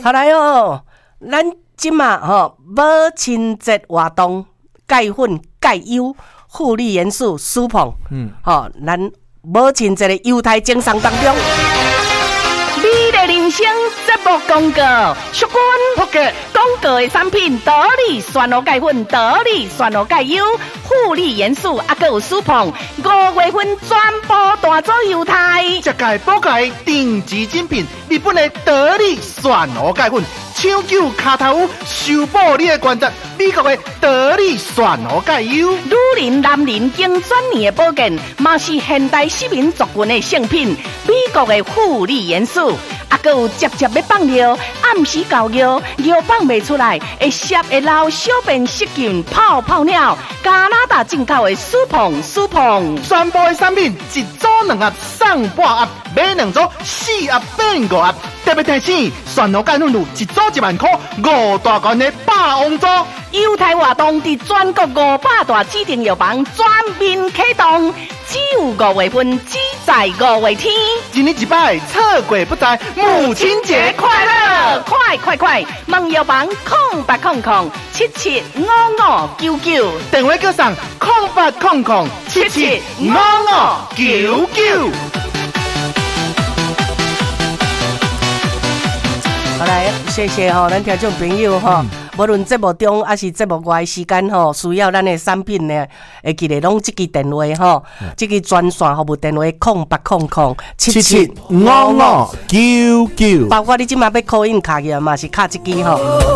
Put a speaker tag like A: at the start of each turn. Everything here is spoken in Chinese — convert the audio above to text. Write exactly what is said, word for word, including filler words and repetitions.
A: 好来哦，咱即马吼母亲节活动，钙粉钙优护理元素舒碰，嗯，吼，咱母亲节的优待精神当中。
B: 美丽人生节目广告，淑君
A: 福建
B: 广告的产品得力酸蚵钙粉、得力酸蚵钙优、护理元素，啊，还有舒碰，五月份全部大做优待。
C: 这届补改定制精品，日本的得力酸蚵钙粉，抢救卡头乌，修补你的关节；美国的得力酸蚵钙优，
B: 女人、男人经专业的保健，嘛是现代市民族群的圣品。美国的护理元素。啊，还有接接要放尿，暗时搞尿，尿放袂出来，会涩会流小便失禁，泡泡尿。加拿大进口的舒碰舒碰，
C: 全部的产品一组两盒送半盒，买两组四盒变五盒。特别提醒，酸蚵钙粉乳一组一万块，五大罐的霸王组。
B: 优待活动伫全国五百大指定药房全面启动，只有五月份，只在五月天。
C: 一年一摆，错过不再。母亲节快乐！
B: 快快快！问药房空八空空七七五五九九，
C: 电话叫上空八空空七七五五九九。
A: 好来，谢谢吼，咱听众朋友吼，无论节目中还是节目外时间吼，需要咱的产品呢，会记得拢这个电话吼，这个专线服务电话空八空空七七五五九九，包括你即马要call in卡去嘛，是卡这个吼。